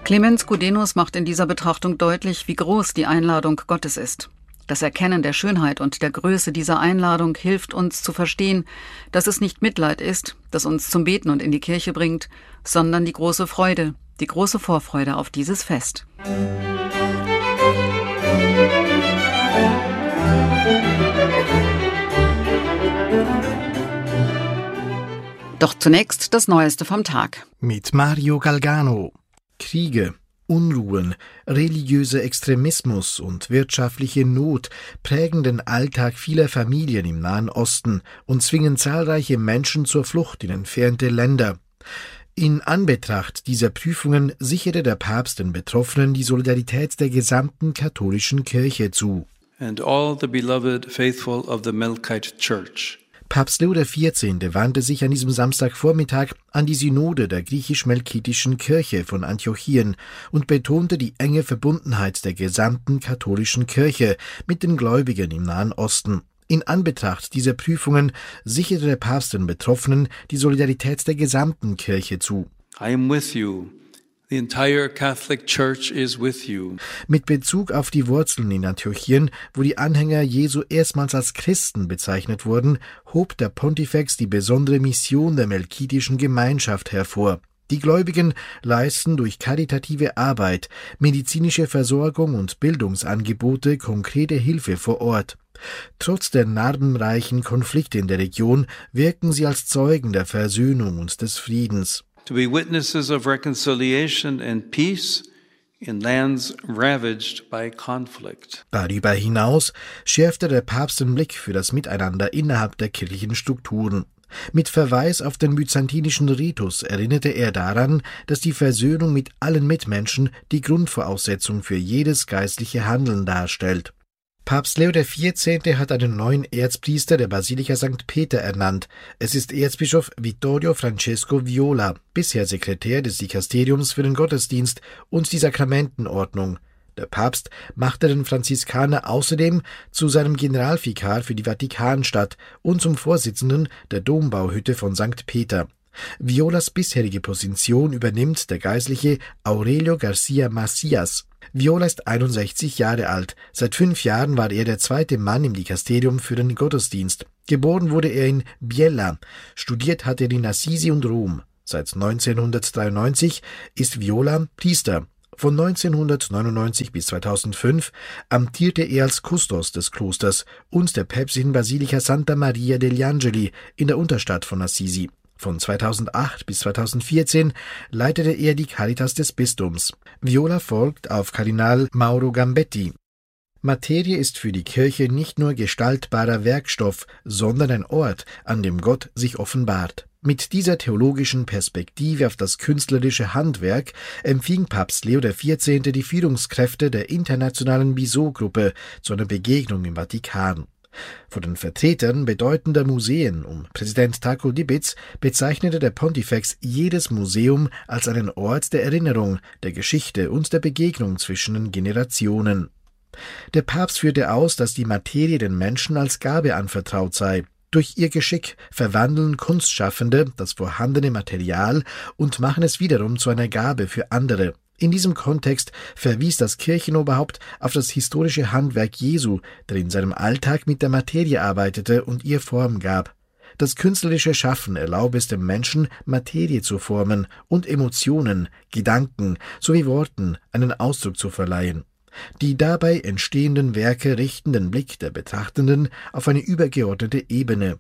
Clemens Gudenus macht in dieser Betrachtung deutlich, wie groß die Einladung Gottes ist. Das Erkennen der Schönheit und der Größe dieser Einladung hilft uns zu verstehen, dass es nicht Mitleid ist, das uns zum Beten und in die Kirche bringt, sondern die große Freude, die große Vorfreude auf dieses Fest. Doch zunächst das Neueste vom Tag. Mit Mario Galgano. Kriege, Unruhen, religiöser Extremismus und wirtschaftliche Not prägen den Alltag vieler Familien im Nahen Osten und zwingen zahlreiche Menschen zur Flucht in entfernte Länder. In Anbetracht dieser Prüfungen sicherte der Papst den Betroffenen die Solidarität der gesamten katholischen Kirche zu. And all the beloved faithful of the Melkite Church. Papst Leo XIV. Wandte sich an diesem Samstagvormittag an die Synode der griechisch-melkitischen Kirche von Antiochien und betonte die enge Verbundenheit der gesamten katholischen Kirche mit den Gläubigen im Nahen Osten. In Anbetracht dieser Prüfungen sicherte der Papst den Betroffenen die Solidarität der gesamten Kirche zu. I am with you. The entire Catholic Church is with you. Mit Bezug auf die Wurzeln in Antiochien, wo die Anhänger Jesu erstmals als Christen bezeichnet wurden, hob der Pontifex die besondere Mission der melkitischen Gemeinschaft hervor. Die Gläubigen leisten durch karitative Arbeit, medizinische Versorgung und Bildungsangebote konkrete Hilfe vor Ort. Trotz der narbenreichen Konflikte in der Region wirken sie als Zeugen der Versöhnung und des Friedens. To be witnesses of reconciliation and peace in lands ravaged by conflict. Darüber hinaus schärfte der Papst den Blick für das Miteinander innerhalb der kirchlichen Strukturen. Mit Verweis auf den byzantinischen Ritus erinnerte er daran, dass die Versöhnung mit allen Mitmenschen die Grundvoraussetzung für jedes geistliche Handeln darstellt. Papst Leo XIV. Hat einen neuen Erzpriester der Basilika St. Peter ernannt. Es ist Erzbischof Vittorio Francesco Viola, bisher Sekretär des Dikasteriums für den Gottesdienst und die Sakramentenordnung. Der Papst machte den Franziskaner außerdem zu seinem Generalvikar für die Vatikanstadt und zum Vorsitzenden der Dombauhütte von St. Peter. Violas bisherige Position übernimmt der Geistliche Aurelio García Macías. Viola ist 61 Jahre alt. Seit 5 Jahren war er der zweite Mann im Dikasterium für den Gottesdienst. Geboren wurde er in Biella. Studiert hat er in Assisi und Rom. Seit 1993 ist Viola Priester. Von 1999 bis 2005 amtierte er als Kustos des Klosters und der päpstlichen Basilika Santa Maria degli Angeli in der Unterstadt von Assisi. Von 2008 bis 2014 leitete er die Caritas des Bistums. Viola folgt auf Kardinal Mauro Gambetti. Materie ist für die Kirche nicht nur gestaltbarer Werkstoff, sondern ein Ort, an dem Gott sich offenbart. Mit dieser theologischen Perspektive auf das künstlerische Handwerk empfing Papst Leo XIV. Die Führungskräfte der internationalen Bizot-Gruppe zu einer Begegnung im Vatikan. Von den Vertretern bedeutender Museen Präsident Taco Dibitz bezeichnete der Pontifex jedes Museum als einen Ort der Erinnerung, der Geschichte und der Begegnung zwischen den Generationen. Der Papst führte aus, dass die Materie den Menschen als Gabe anvertraut sei. Durch ihr Geschick verwandeln Kunstschaffende das vorhandene Material und machen es wiederum zu einer Gabe für andere. In diesem Kontext verwies das Kirchenoberhaupt auf das historische Handwerk Jesu, der in seinem Alltag mit der Materie arbeitete und ihr Form gab. Das künstlerische Schaffen erlaube es dem Menschen, Materie zu formen und Emotionen, Gedanken sowie Worten einen Ausdruck zu verleihen. Die dabei entstehenden Werke richten den Blick der Betrachtenden auf eine übergeordnete Ebene.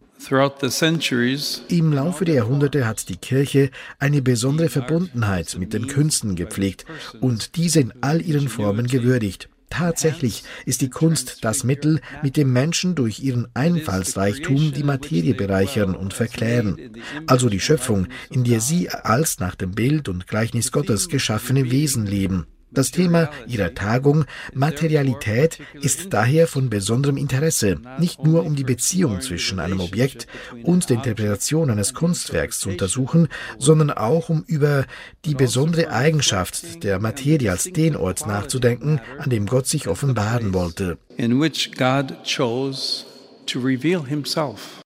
Im Laufe der Jahrhunderte hat die Kirche eine besondere Verbundenheit mit den Künsten gepflegt und diese in all ihren Formen gewürdigt. Tatsächlich ist die Kunst das Mittel, mit dem Menschen durch ihren Einfallsreichtum die Materie bereichern und verklären, also die Schöpfung, in der sie als nach dem Bild und Gleichnis Gottes geschaffene Wesen leben. Das Thema ihrer Tagung, Materialität, ist daher von besonderem Interesse, nicht nur um die Beziehung zwischen einem Objekt und der Interpretation eines Kunstwerks zu untersuchen, sondern auch um über die besondere Eigenschaft der Materie als den Ort nachzudenken, an dem Gott sich offenbaren wollte. In which God chose to reveal himself.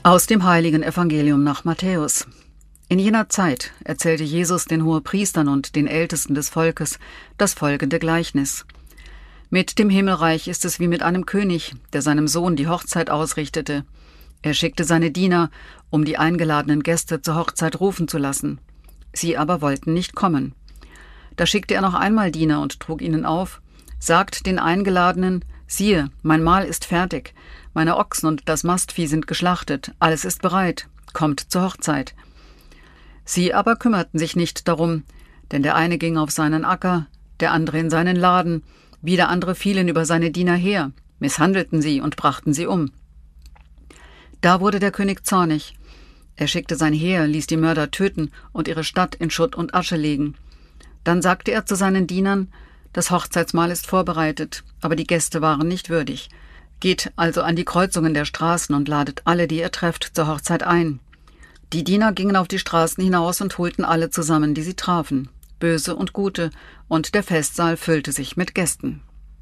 Aus dem heiligen Evangelium nach Matthäus. In jener Zeit erzählte Jesus den Hohepriestern und den Ältesten des Volkes das folgende Gleichnis. Mit dem Himmelreich ist es wie mit einem König, der seinem Sohn die Hochzeit ausrichtete. Er schickte seine Diener, um die eingeladenen Gäste zur Hochzeit rufen zu lassen. Sie aber wollten nicht kommen. Da schickte er noch einmal Diener und trug ihnen auf: Sagt den Eingeladenen: Siehe, mein Mahl ist fertig, meine Ochsen und das Mastvieh sind geschlachtet, alles ist bereit, kommt zur Hochzeit. Sie aber kümmerten sich nicht darum, denn der eine ging auf seinen Acker, der andere in seinen Laden, wieder andere fielen über seine Diener her, misshandelten sie und brachten sie um. Da wurde der König zornig. Er schickte sein Heer, ließ die Mörder töten und ihre Stadt in Schutt und Asche legen. Dann sagte er zu seinen Dienern: Das Hochzeitsmahl ist vorbereitet, aber die Gäste waren nicht würdig. Geht also an die Kreuzungen der Straßen und ladet alle, die ihr trefft, zur Hochzeit ein. Die Diener gingen auf die Straßen hinaus und holten alle zusammen, die sie trafen, Böse und Gute, und der Festsaal füllte sich mit Gästen.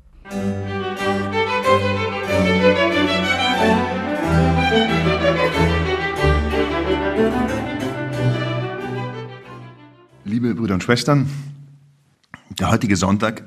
Liebe Brüder und Schwestern, der heutige Sonntag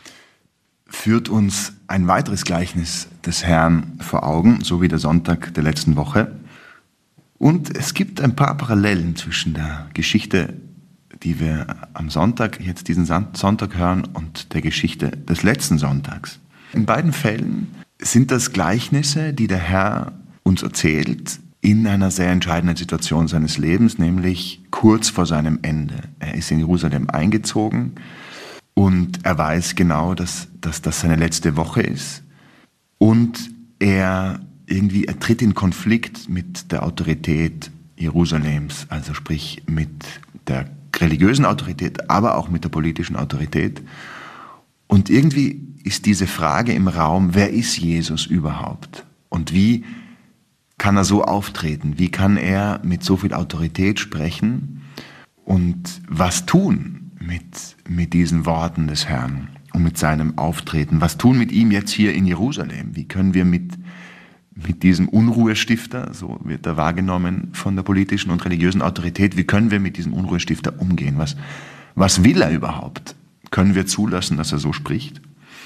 führt uns ein weiteres Gleichnis des Herrn vor Augen, so wie der Sonntag der letzten Woche. Und es gibt ein paar Parallelen zwischen der Geschichte, die wir am Sonntag, jetzt diesen Sonntag hören, und der Geschichte des letzten Sonntags. In beiden Fällen sind das Gleichnisse, die der Herr uns erzählt, in einer sehr entscheidenden Situation seines Lebens, nämlich kurz vor seinem Ende. Er ist in Jerusalem eingezogen und er weiß genau, dass das seine letzte Woche ist. Und er tritt in Konflikt mit der Autorität Jerusalems, also sprich mit der religiösen Autorität, aber auch mit der politischen Autorität. Und irgendwie ist diese Frage im Raum: Wer ist Jesus überhaupt? Und wie kann er so auftreten? Wie kann er mit so viel Autorität sprechen? Und was tun mit diesen Worten des Herrn und mit seinem Auftreten? Was tun mit ihm jetzt hier in Jerusalem? Wie können wir mit diesem Unruhestifter, so wird er wahrgenommen von der politischen und religiösen Autorität, wie können wir mit diesem Unruhestifter umgehen? Was will er überhaupt? Können wir zulassen, dass er so spricht?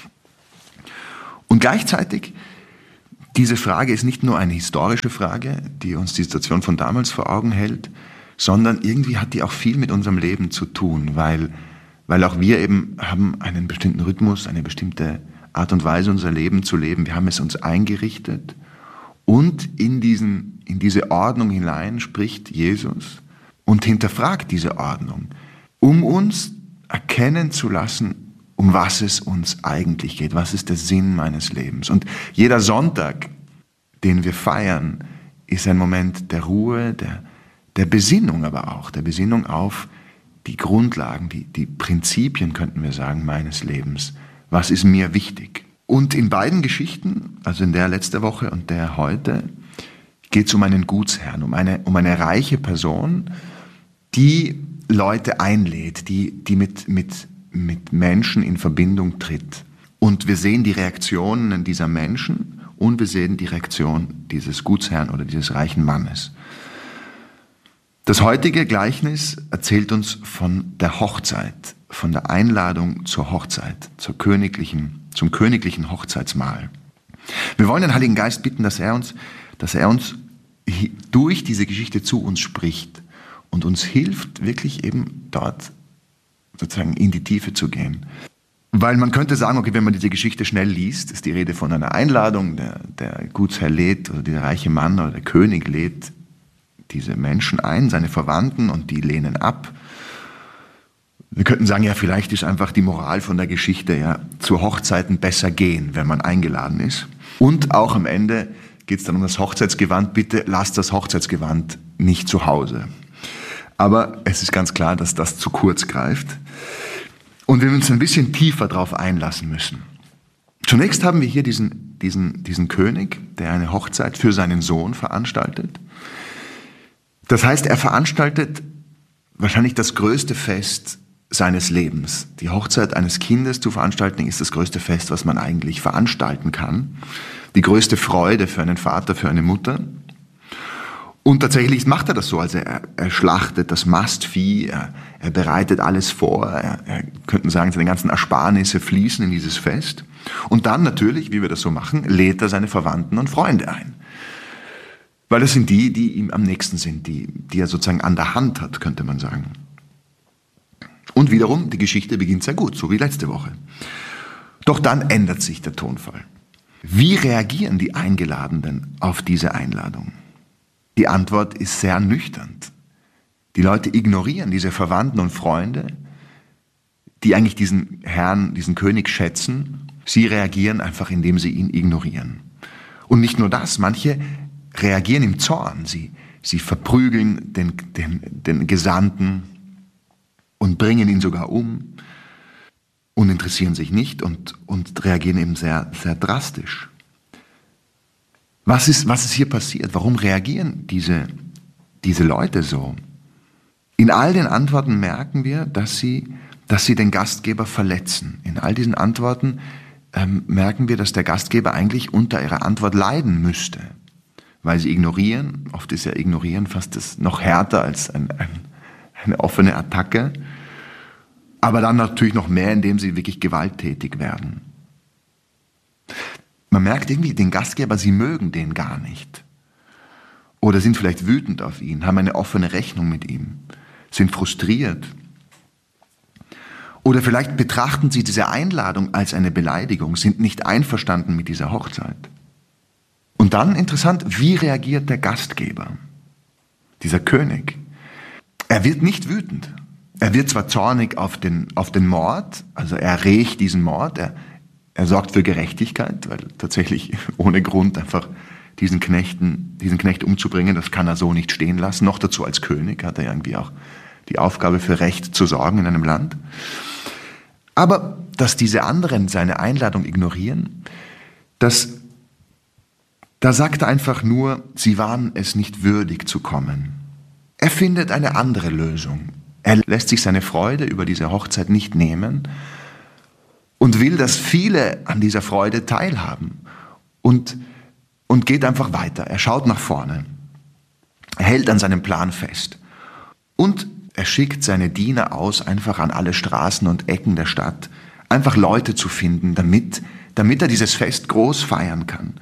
Und gleichzeitig, diese Frage ist nicht nur eine historische Frage, die uns die Situation von damals vor Augen hält, sondern irgendwie hat die auch viel mit unserem Leben zu tun, weil auch wir eben haben einen bestimmten Rhythmus, eine bestimmte Art und Weise, unser Leben zu leben. Wir haben es uns eingerichtet und in diese Ordnung hinein spricht Jesus und hinterfragt diese Ordnung, um uns erkennen zu lassen, um was es uns eigentlich geht, was ist der Sinn meines Lebens. Und jeder Sonntag, den wir feiern, ist ein Moment der Ruhe, der Besinnung aber auch, der Besinnung auf die Grundlagen, die Prinzipien, könnten wir sagen, meines Lebens. Was ist mir wichtig? Und in beiden Geschichten, also in der letzte Woche und der heute, geht es um einen Gutsherrn, um eine reiche Person, die Leute einlädt, die mit Menschen in Verbindung tritt. Und wir sehen die Reaktionen dieser Menschen und wir sehen die Reaktion dieses Gutsherrn oder dieses reichen Mannes. Das heutige Gleichnis erzählt uns von der Hochzeit, von der Einladung zur Hochzeit, zum königlichen Hochzeitsmahl. Wir wollen den Heiligen Geist bitten, dass er uns durch diese Geschichte zu uns spricht und uns hilft, wirklich eben dort sozusagen in die Tiefe zu gehen. Weil man könnte sagen, okay, wenn man diese Geschichte schnell liest, ist die Rede von einer Einladung, der Gutsherr lädt, oder der reiche Mann oder der König lädt diese Menschen ein, seine Verwandten, und die lehnen ab. Wir könnten sagen, ja, vielleicht ist einfach die Moral von der Geschichte, ja, zu Hochzeiten besser gehen, wenn man eingeladen ist. Und auch am Ende geht es dann um das Hochzeitsgewand. Bitte lasst das Hochzeitsgewand nicht zu Hause. Aber es ist ganz klar, dass das zu kurz greift. Und wir uns ein bisschen tiefer darauf einlassen müssen. Zunächst haben wir hier diesen König, der eine Hochzeit für seinen Sohn veranstaltet. Das heißt, er veranstaltet wahrscheinlich das größte Fest seines Lebens. Die Hochzeit eines Kindes zu veranstalten, ist das größte Fest, was man eigentlich veranstalten kann. Die größte Freude für einen Vater, für eine Mutter. Und tatsächlich macht er das so, also er schlachtet das Mastvieh, er bereitet alles vor, er könnten sagen, seine ganzen Ersparnisse fließen in dieses Fest. Und dann natürlich, wie wir das so machen, lädt er seine Verwandten und Freunde ein. Weil das sind die ihm am nächsten sind, die er sozusagen an der Hand hat, könnte man sagen. Und wiederum, die Geschichte beginnt sehr gut, so wie letzte Woche. Doch dann ändert sich der Tonfall. Wie reagieren die Eingeladenen auf diese Einladung? Die Antwort ist sehr nüchtern. Die Leute ignorieren diese Verwandten und Freunde, die eigentlich diesen Herrn, diesen König schätzen. Sie reagieren einfach, indem sie ihn ignorieren. Und nicht nur das, manche reagieren im Zorn. Sie verprügeln den Gesandten und bringen ihn sogar um und interessieren sich nicht und reagieren eben sehr, sehr drastisch. Was ist hier passiert? Warum reagieren diese Leute so? In all den Antworten merken wir, dass sie den Gastgeber verletzen. In all diesen Antworten merken wir, dass der Gastgeber eigentlich unter ihrer Antwort leiden müsste, weil sie ignorieren. Oft ist ja Ignorieren fast das noch härter als eine offene Attacke. Aber dann natürlich noch mehr, indem sie wirklich gewalttätig werden. Man merkt irgendwie den Gastgeber, sie mögen den gar nicht. Oder sind vielleicht wütend auf ihn, haben eine offene Rechnung mit ihm, sind frustriert. Oder vielleicht betrachten sie diese Einladung als eine Beleidigung, sind nicht einverstanden mit dieser Hochzeit. Und dann, interessant, wie reagiert der Gastgeber, dieser König? Er wird nicht wütend. Er wird zwar zornig auf den Mord, also er rächt diesen Mord, er sorgt für Gerechtigkeit, weil tatsächlich ohne Grund einfach diesen Knecht umzubringen, das kann er so nicht stehen lassen. Noch dazu als König hat er irgendwie auch die Aufgabe für Recht zu sorgen in einem Land. Aber dass diese anderen seine Einladung ignorieren, da sagt er einfach nur, sie waren es nicht würdig zu kommen. Er findet eine andere Lösung. Er lässt sich seine Freude über diese Hochzeit nicht nehmen und will, dass viele an dieser Freude teilhaben und geht einfach weiter. Er schaut nach vorne. Er hält an seinem Plan fest. Und er schickt seine Diener aus, einfach an alle Straßen und Ecken der Stadt, einfach Leute zu finden, damit er dieses Fest groß feiern kann.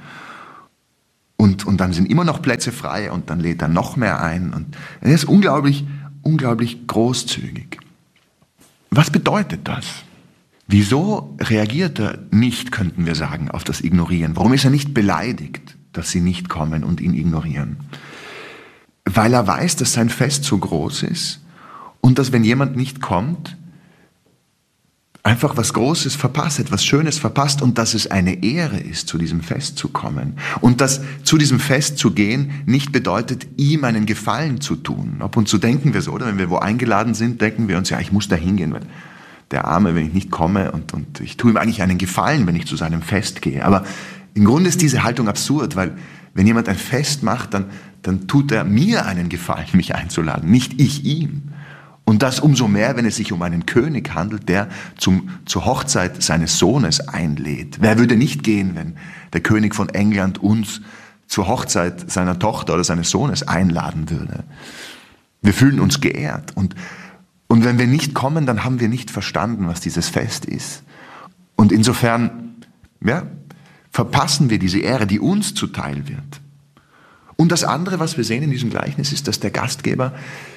Und dann sind immer noch Plätze frei und dann lädt er noch mehr ein. Und er ist unglaublich, unglaublich großzügig. Was bedeutet das? Wieso reagiert er nicht, könnten wir sagen, auf das Ignorieren? Warum ist er nicht beleidigt, dass sie nicht kommen und ihn ignorieren? Weil er weiß, dass sein Fest so groß ist und dass, wenn jemand nicht kommt, einfach was Großes verpasst, etwas Schönes verpasst und dass es eine Ehre ist, zu diesem Fest zu kommen. Und dass zu diesem Fest zu gehen nicht bedeutet, ihm einen Gefallen zu tun. Ab und zu denken wir so, oder wenn wir wo eingeladen sind, denken wir uns, ja, ich muss da hingehen, weil der Arme, wenn ich nicht komme und ich tue ihm eigentlich einen Gefallen, wenn ich zu seinem Fest gehe. Aber im Grunde ist diese Haltung absurd, weil wenn jemand ein Fest macht, dann tut er mir einen Gefallen, mich einzuladen, nicht ich ihm. Und das umso mehr, wenn es sich um einen König handelt, der zur Hochzeit seines Sohnes einlädt. Wer würde nicht gehen, wenn der König von England uns zur Hochzeit seiner Tochter oder seines Sohnes einladen würde? Wir fühlen uns geehrt. Und wenn wir nicht kommen, dann haben wir nicht verstanden, was dieses Fest ist. Und insofern, ja, verpassen wir diese Ehre, die uns zuteil wird. Und das andere, was wir sehen in diesem Gleichnis, ist, dass der Gastgeber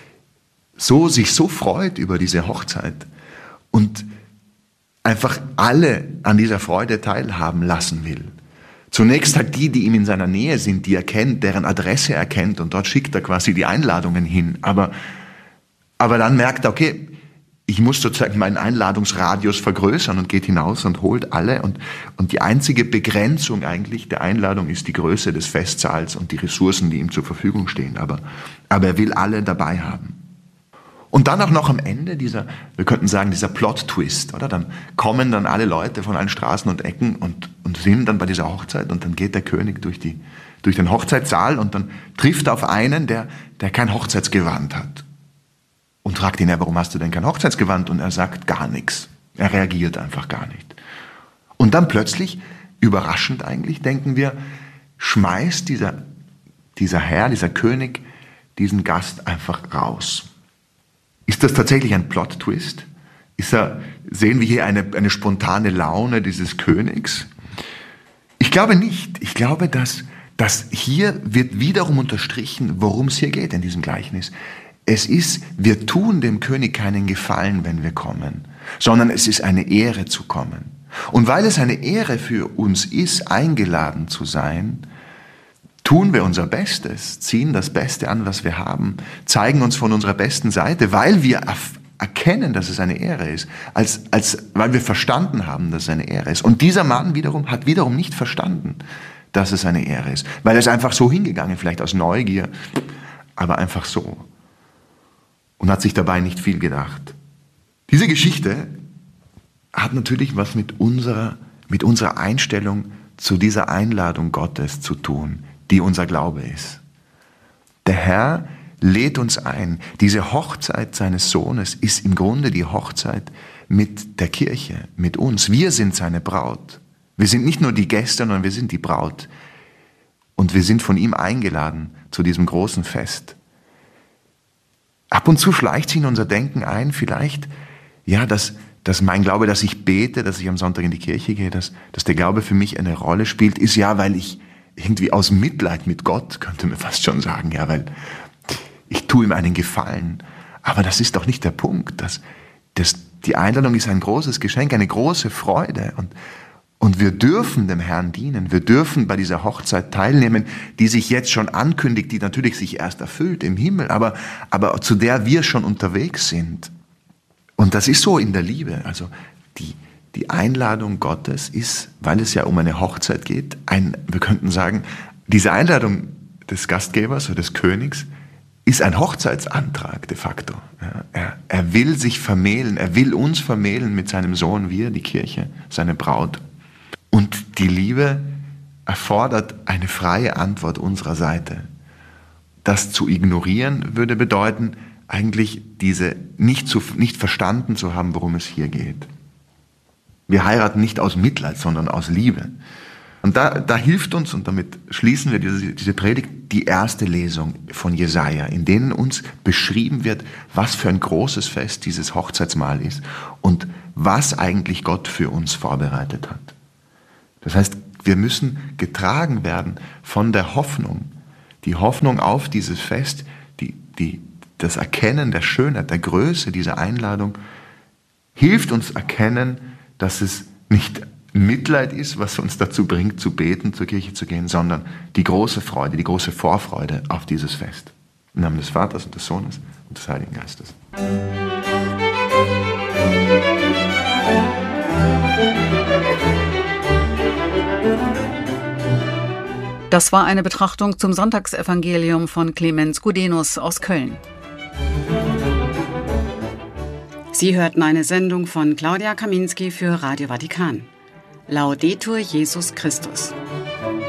sich so freut über diese Hochzeit und einfach alle an dieser Freude teilhaben lassen will. Zunächst halt die ihm in seiner Nähe sind, die er kennt, deren Adresse er kennt und dort schickt er quasi die Einladungen hin. Aber dann merkt er, okay, ich muss sozusagen meinen Einladungsradius vergrößern und geht hinaus und holt alle. Und die einzige Begrenzung eigentlich der Einladung ist die Größe des Festsaals und die Ressourcen, die ihm zur Verfügung stehen. Aber er will alle dabei haben. Und dann auch noch am Ende wir könnten sagen, dieser Plot-Twist, oder? Dann kommen dann alle Leute von allen Straßen und Ecken und sind dann bei dieser Hochzeit und dann geht der König durch den Hochzeitssaal und dann trifft er auf einen, der kein Hochzeitsgewand hat. Und fragt ihn, warum hast du denn kein Hochzeitsgewand? Und er sagt gar nichts. Er reagiert einfach gar nicht. Und dann plötzlich, überraschend eigentlich, denken wir, schmeißt dieser Herr, dieser König, diesen Gast einfach raus. Ist das tatsächlich ein Plot-Twist? Sehen wir hier eine spontane Laune dieses Königs? Ich glaube nicht. Ich glaube, dass hier wird wiederum unterstrichen, worum es hier geht in diesem Gleichnis. Wir tun dem König keinen Gefallen, wenn wir kommen, sondern es ist eine Ehre zu kommen. Und weil es eine Ehre für uns ist, eingeladen zu sein, tun wir unser Bestes, ziehen das Beste an, was wir haben, zeigen uns von unserer besten Seite, weil wir erkennen, dass es eine Ehre ist, weil wir verstanden haben, dass es eine Ehre ist. Und dieser Mann hat wiederum nicht verstanden, dass es eine Ehre ist, weil er ist einfach so hingegangen, vielleicht aus Neugier, aber einfach so. Und hat sich dabei nicht viel gedacht. Diese Geschichte hat natürlich was mit unserer Einstellung zu dieser Einladung Gottes zu tun, die unser Glaube ist. Der Herr lädt uns ein. Diese Hochzeit seines Sohnes ist im Grunde die Hochzeit mit der Kirche, mit uns. Wir sind seine Braut. Wir sind nicht nur die Gäste, sondern wir sind die Braut. Und wir sind von ihm eingeladen zu diesem großen Fest. Ab und zu schleicht sich in unser Denken ein, vielleicht, ja, dass mein Glaube, dass ich bete, dass ich am Sonntag in die Kirche gehe, dass der Glaube für mich eine Rolle spielt, ist ja, weil ich irgendwie aus Mitleid mit Gott, könnte man fast schon sagen, ja, weil ich tue ihm einen Gefallen. Aber das ist doch nicht der Punkt. Die Einladung ist ein großes Geschenk, eine große Freude. Und wir dürfen dem Herrn dienen. Wir dürfen bei dieser Hochzeit teilnehmen, die sich jetzt schon ankündigt, die natürlich sich erst erfüllt im Himmel, aber zu der wir schon unterwegs sind. Und das ist so in der Liebe. Also die Einladung Gottes ist, weil es ja um eine Hochzeit geht, wir könnten sagen, diese Einladung des Gastgebers oder des Königs ist ein Hochzeitsantrag de facto. Er will sich vermählen, er will uns vermählen mit seinem Sohn, wir, die Kirche, seine Braut. Und die Liebe erfordert eine freie Antwort unserer Seite. Das zu ignorieren würde bedeuten, eigentlich nicht verstanden zu haben, worum es hier geht. Wir heiraten nicht aus Mitleid, sondern aus Liebe. Und da hilft uns, und damit schließen wir diese Predigt, die erste Lesung von Jesaja, in denen uns beschrieben wird, was für ein großes Fest dieses Hochzeitsmahl ist und was eigentlich Gott für uns vorbereitet hat. Das heißt, wir müssen getragen werden von der Hoffnung, die Hoffnung auf dieses Fest, das Erkennen der Schönheit, der Größe dieser Einladung, hilft uns erkennen, dass es nicht Mitleid ist, was uns dazu bringt, zu beten, zur Kirche zu gehen, sondern die große Freude, die große Vorfreude auf dieses Fest. Im Namen des Vaters und des Sohnes und des Heiligen Geistes. Das war eine Betrachtung zum Sonntagsevangelium von Clemens Gudenus aus Köln. Sie hörten eine Sendung von Claudia Kaminski für Radio Vatikan. Laudetur Jesus Christus.